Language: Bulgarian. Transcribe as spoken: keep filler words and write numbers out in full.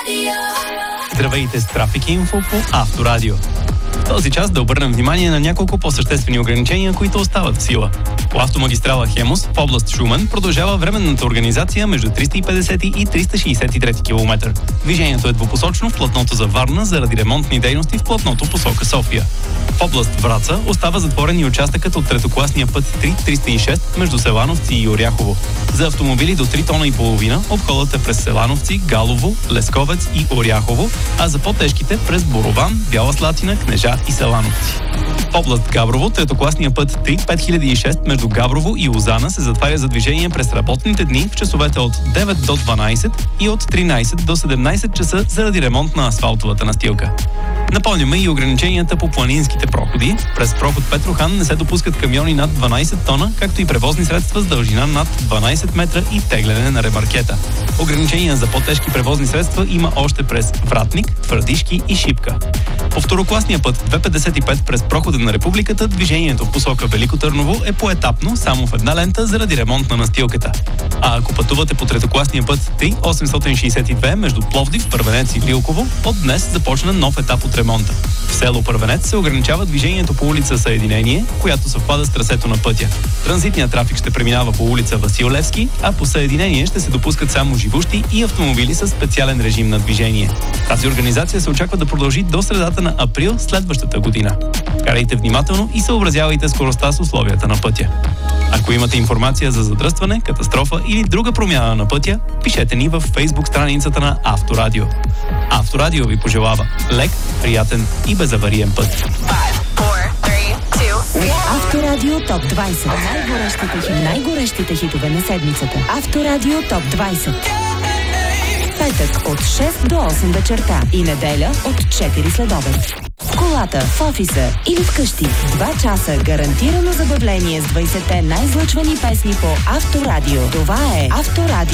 Здравейте с Трафик Инфо по Авторадио. Този час да обърнем внимание на няколко по-съществени ограничения, които остават в сила. По автомагистрала Хемус в област Шумен продължава временната организация между триста и петдесети и триста шейсет и трети километър. Движението е двупосочно в платното за Варна заради ремонтни дейности в платното посока София. В област Враца остава затворен и участъкът от третокласния път три триста и шест между Селановци и Оряхово. За автомобили до три тона и половина обходът е през Селановци, Галово, Лесковец и Оряхово, а за по-тежките през Борован, Бяла Слатина, Кнежа и Селановци. В област Габрово третокласния път три пет хиляди и шест между Габрово и Лозана се затваря за движение през работните дни в часовете от девет до дванайсет и от тринайсет до седемнайсет часа заради ремонт на асфалтовата настилка. Напомняме и ограниченията по планинските проходи. През проход Петрохан не се допускат камиони над дванайсет тона, както и превозни средства с дължина над дванайсет метра и тегляне на ремаркета. Ограничения за по-тежки превозни средства има още през Вратник, Твърдишки и Шипка. По второкласния път двеста петдесет и пет през прохода на Републиката движението в посока Велико Търново е поетапно, само в една лента заради ремонт на настилката. А ако пътувате по третокласния път три осемстотин шейсет и две между Пловдив, Първенец и Вилково, от днес започна нов етап от ремонта. В село Първенец се ограничава движението по улица Съединение, която съвпада с трасето на пътя. Транзитният трафик ще преминава по улица Васил Левски, а по Съединение ще се допускат само живущи и автомобили с специален режим на движение. Тази организация се очаква да продължи до средата на април следващата година. Карайте внимателно и съобразявайте скоростта с условията на пътя. Ако имате информация за задръстване, катастрофа или друга промяна на пътя, пишете ни във Facebook страницата на Авторадио. Авторадио ви пожелава лек, приятен и безавариен път. Авторадио Топ двайсет. Най-горещите, хит, най-горещите хитове на седмицата. Авторадио Топ двайсет. Петък от шест до осем вечерта и неделя от четири следобед. В колата, в офиса или вкъщи. Два часа гарантирано забавление с двайсетте най-излъчвани песни по Авторадио. Това е Авторадио.